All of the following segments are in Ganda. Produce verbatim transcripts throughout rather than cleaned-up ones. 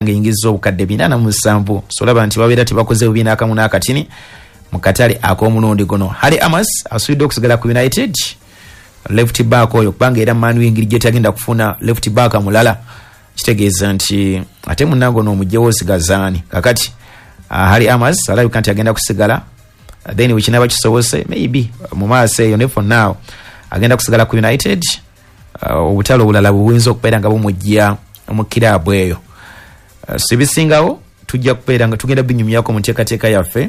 ng'eyingizza obukadde bina na musanvu solaba nti babeera tebakoze bubina akamu n'akatini mu katale ak'omulundi guno. Harry Amos asuubidde okusigala ku United left back oyo kubanga era Man U engeri gye tagenda kufuna left back mulala kitegeeza nti ate munango n'omugyewo osigazaani kakati. uh, Harry Amos alabika nti agenda kusigala uh, then wikinaba kisobose maybe uh, mu maaso eyo ne for now agenda kusigala ku United. uh, obutalo obulala buyinza okubeera nga bumujja mu kiraabu eyo. uh, sibisingawo tujja kubeera nga tugenda binyumyako mu nteekateeka yaffe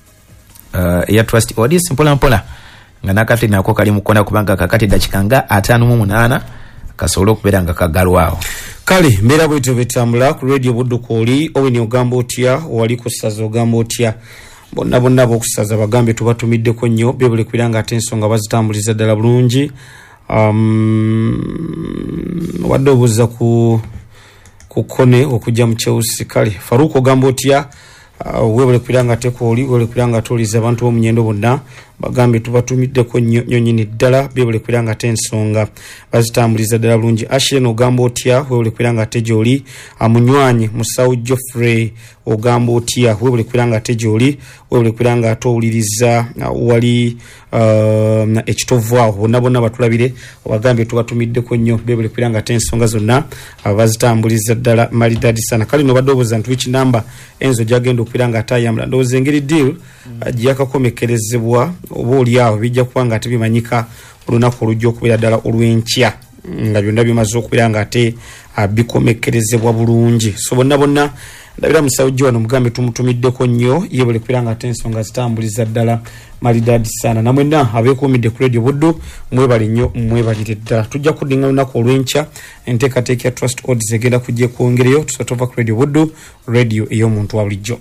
uh, eya Trust Audits mpola mpola nga nakatini nako kali mukona kubanga kakati dakika nga ataano mu munaana kasobola okubeera nga kagalwawo. Kale mbeera bwetyo betambula ku radio Budduko oli oweni ogamba otya wali kusaza ogamba otya bonna bonna b'okusaza bagambe tubatumiddeko nnyo bebule kwira nga ate ensonga bazitambuliza ddala bulungi. um, wadde obuuza ku ku kone okujja mu Chelsea. Kale Faruko ogamba otya uh, webule kwira nga ate kooli webule kwira nga tuliza abantu b'omunyendo bonna bagambe tubatumiddeko nnyo nnyonyini ddala bebule kwira nga ate ensonga bazitambuliza ddala bulungi. Ashen ogamba otya webule kwira nga ate gy'oli amunywanyi Musawo Geoffrey ogamba otya webule kwira nga ate gy'oli webule kwira nga ate owuliriza uh, wali uh, ekitovu awo bonna bonna batulabire bagambe tubatumiddeko nnyo bebule kwira nga ate ensonga zonna uh, bazitambuliza ddala malidadi sana. Kale no badde obuuza nti wiki namba enzo gyagenda okubeera nga ate ayambula ndowooza engeri deal uh, gyakakomekerezebwa oba oli awo bijja kuba nga ate bimanyika olunaku olujja okubeera ddala olw'enkya nga byonna bimaze okubeera nga ate bikomekerezebwa bulungi. So bonna bonna ndabira Musawo Joan mugambe tumutumiddeko nnyo yebule kubeera nga ate ensonga zitambuliza ddala malidadi sana. Namwenna abeekuumidde ku radio Buddu mwebale nnyo mwebalire ddala. Tujja kuddinga lunaku olw'enkya enteekateeka ya Trust Audits egenda kujja kwongereyo tusatova ku radio Buddu radio ey'omuntu wa bulijjo.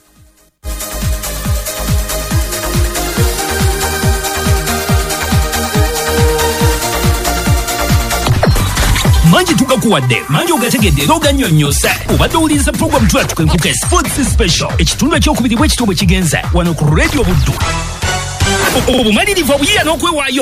Manji tukakuwadde manji ogategedde era oganyonyose obadde owuliriza program twattu enkuke sports special ekitundu ekyokubiri bw'ekitobwe kigenze wano ku radio Buddu. Obumalirivu obuyiiya n'okwewaayo